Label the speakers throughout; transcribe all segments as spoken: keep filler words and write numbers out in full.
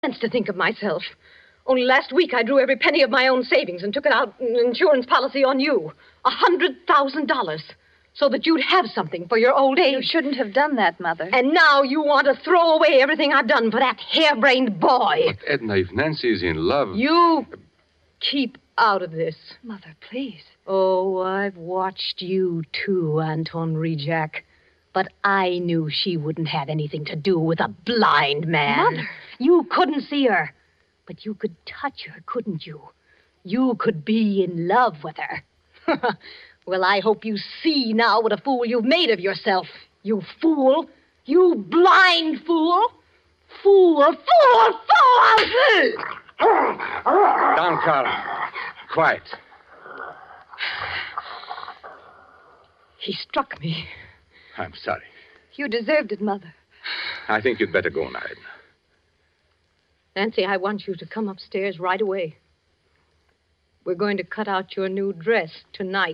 Speaker 1: chance to think of myself. Only last week I drew every penny of my own savings and took it out in an insurance policy on you. A hundred thousand dollars. So that you'd have something for your old age.
Speaker 2: You shouldn't have done that, Mother.
Speaker 1: And now you want to throw away everything I've done for that harebrained boy.
Speaker 3: But, Edna, if Nancy is in love...
Speaker 1: You keep out of this.
Speaker 2: Mother, please.
Speaker 1: Oh, I've watched you too, Anton Rejak. But I knew she wouldn't have anything to do with a blind man.
Speaker 2: Mother.
Speaker 1: You couldn't see her. But you could touch her, couldn't you? You could be in love with her. Well, I hope you see now what a fool you've made of yourself. You fool. You blind fool. Fool, fool, fool!
Speaker 3: Down, Carl. Quiet.
Speaker 1: He struck me.
Speaker 3: I'm sorry.
Speaker 2: You deserved it, Mother.
Speaker 3: I think you'd better go now, Edna.
Speaker 1: Nancy, I want you to come upstairs right away. We're going to cut out your new dress tonight.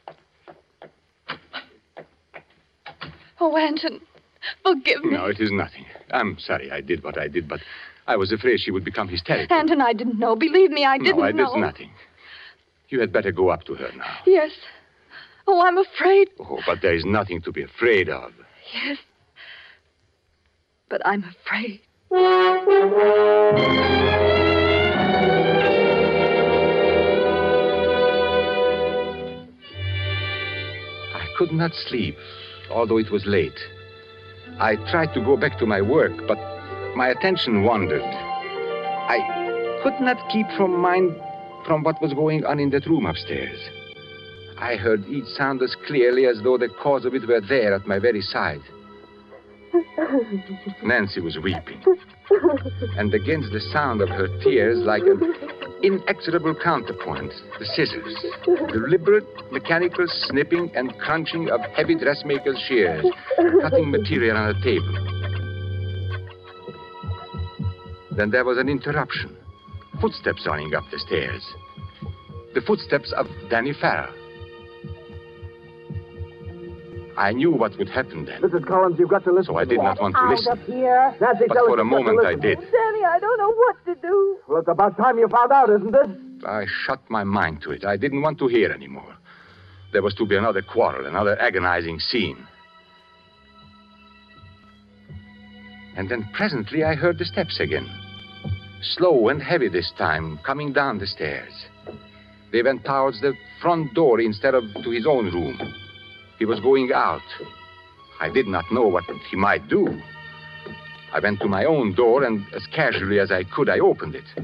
Speaker 2: Oh, Anton, forgive me.
Speaker 3: No, it is nothing. I'm sorry I did what I did, but I was afraid she would become hysterical.
Speaker 2: Anton, I didn't know. Believe me, I didn't
Speaker 3: know.
Speaker 2: know.
Speaker 3: No, it is nothing. You had better go up to her now.
Speaker 2: Yes. Oh, I'm afraid.
Speaker 3: Oh, but there is nothing to be afraid of.
Speaker 2: Yes. But I'm afraid.
Speaker 3: I could not sleep, although it was late. I tried to go back to my work, but my attention wandered. I could not keep from mind from what was going on in that room upstairs. I heard each sound as clearly as though the cause of it were there at my very side. Nancy was weeping. And against the sound of her tears, like an inexorable counterpoint, the scissors. Deliberate, mechanical snipping and crunching of heavy dressmaker's shears, cutting material on a table. Then there was an interruption. Footsteps running up the stairs. The footsteps of Danny Farrell. I knew what would happen then.
Speaker 4: Missus Collins, you've got to listen.
Speaker 3: So I did not want to
Speaker 4: Out
Speaker 3: listen.
Speaker 4: Of here. Nancy,
Speaker 3: But
Speaker 4: tell
Speaker 3: for
Speaker 4: us
Speaker 3: a
Speaker 4: you've got to
Speaker 3: moment I
Speaker 4: listen.
Speaker 3: did.
Speaker 2: Danny, I don't know what to do.
Speaker 4: Well, it's about time you found out, isn't it?
Speaker 3: I shut my mind to it. I didn't want to hear anymore. There was to be another quarrel, another agonizing scene. And then presently I heard the steps again. Slow and heavy this time, coming down the stairs. They went towards the front door instead of to his own room. He was going out. I did not know what he might do. I went to my own door, and as casually as I could, I opened it.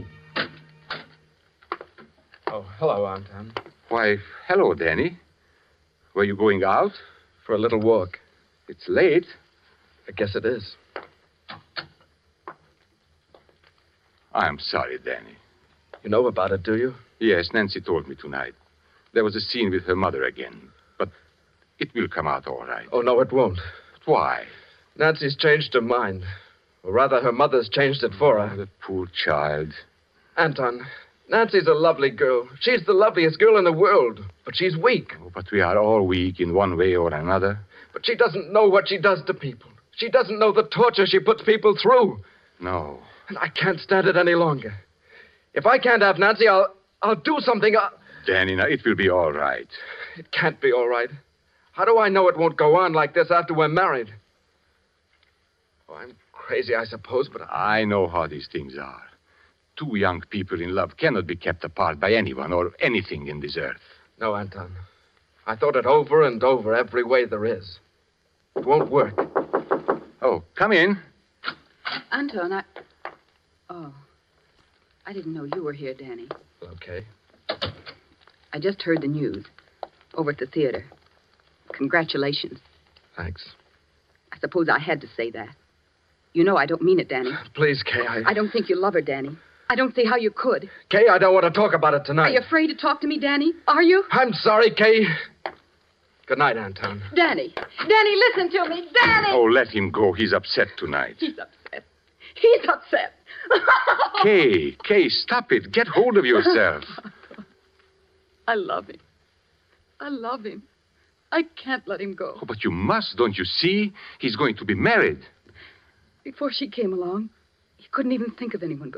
Speaker 5: Oh, hello, Anton.
Speaker 3: Why, hello, Danny. Were you going out?
Speaker 5: For a little walk.
Speaker 3: It's late.
Speaker 5: I guess it is.
Speaker 3: I'm sorry, Danny.
Speaker 5: You know about it, do you?
Speaker 3: Yes, Nancy told me tonight. There was a scene with her mother again. But it will come out all right.
Speaker 5: Oh, no, it won't.
Speaker 3: But why?
Speaker 5: Nancy's changed her mind. Or rather, her mother's changed it for her.
Speaker 3: Oh, the poor child.
Speaker 5: Anton, Nancy's a lovely girl. She's the loveliest girl in the world. But she's weak.
Speaker 3: Oh, but we are all weak in one way or another.
Speaker 5: But she doesn't know what she does to people. She doesn't know the torture she puts people through.
Speaker 3: No.
Speaker 5: And I can't stand it any longer. If I can't have Nancy, I'll I'll do something. I'll...
Speaker 3: Danny, now, it will be all right.
Speaker 5: It can't be all right. How do I know it won't go on like this after we're married? Oh, I'm crazy, I suppose, but I...
Speaker 3: I know how these things are. Two young people in love cannot be kept apart by anyone or anything in this earth.
Speaker 5: No, Anton. I thought it over and over every way there is. It won't work.
Speaker 3: Oh, come in.
Speaker 6: Anton, I... Oh. I didn't know you were here, Danny.
Speaker 5: Okay.
Speaker 6: I just heard the news. Over at the theater. Congratulations.
Speaker 5: Thanks.
Speaker 6: I suppose I had to say that. You know I don't mean it, Danny.
Speaker 5: Please, Kay, I...
Speaker 6: I don't think you love her, Danny. I don't see how you could.
Speaker 5: Kay, I don't want to talk about it
Speaker 6: Are
Speaker 5: tonight.
Speaker 6: you afraid to talk to me, Danny? Are you?
Speaker 5: I'm sorry, Kay. Good night, Anton.
Speaker 6: Danny. Danny, listen to me. Danny!
Speaker 3: Oh, let him go. He's upset tonight.
Speaker 6: He's upset. He's upset.
Speaker 3: Kay, Kay, stop it. Get hold of yourself.
Speaker 6: I love him. I love him. I can't let him go.
Speaker 3: Oh, but you must, don't you see? He's going to be married.
Speaker 6: Before she came along, he couldn't even think of anyone but